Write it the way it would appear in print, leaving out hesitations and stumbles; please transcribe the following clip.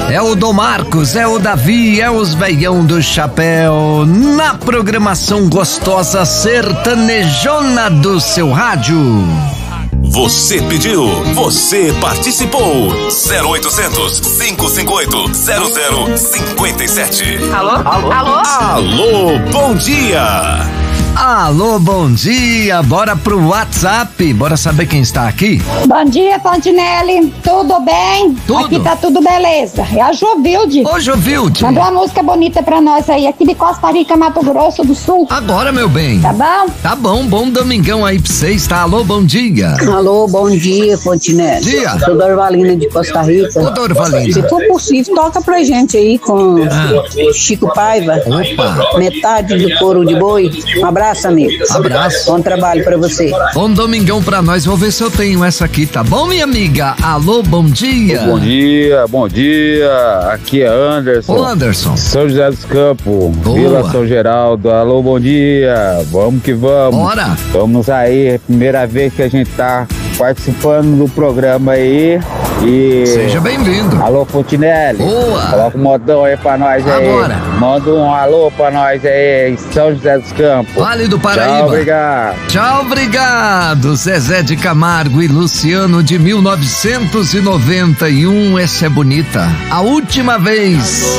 É o Dom Marcos, é o Davi, é os veião do chapéu, na programação gostosa sertanejona do seu rádio. Você pediu, você participou. 0800 558 0057. Alô? Alô, bom dia. Alô, bom dia, bora pro WhatsApp, bora saber quem está aqui? Bom dia, Fontinelli, tudo bem? Tudo. Aqui tá tudo beleza, é a Jovilde. Ô, Jovilde. Mandou uma música bonita pra nós aí, aqui de Costa Rica, Mato Grosso do Sul. Agora, meu bem. Tá bom? Tá bom domingão aí pra vocês, tá? Alô, bom dia. Alô, bom dia, Fontinelli. Dia. Sou Dorvalina de Costa Rica. Ô, Dorvalina. Se for possível, toca pra gente aí com Chico Paiva. Opa. Metade do couro de boi. Um abraço, amigo. Abraço. Bom trabalho pra você. Bom domingão pra nós, vou ver se eu tenho essa aqui, tá bom, minha amiga? Alô, bom dia. Bom dia. Aqui é Anderson. Ô, Anderson. São José dos Campos, Boa. Vila São Geraldo. Alô, bom dia. Vamos que vamos. Bora. Vamos aí, é a primeira vez que a gente tá participando do programa aí. E Seja bem-vindo. alô, Fontinelli. Boa. Coloca um modão aí pra nós aí. Agora. Manda um alô pra nós aí em São José dos Campos. Vale do Paraíba. Tchau, obrigado. Tchau, obrigado. Zezé de Camargo e Luciano de 1991. Essa é bonita. A última vez.